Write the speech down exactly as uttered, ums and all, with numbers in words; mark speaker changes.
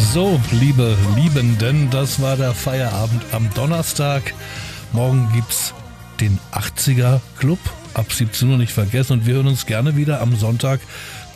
Speaker 1: So, liebe Liebenden, das war der Feierabend am Donnerstag. Morgen gibt's den achtziger Club ab siebzehn Uhr, nicht vergessen. Und wir hören uns gerne wieder am Sonntag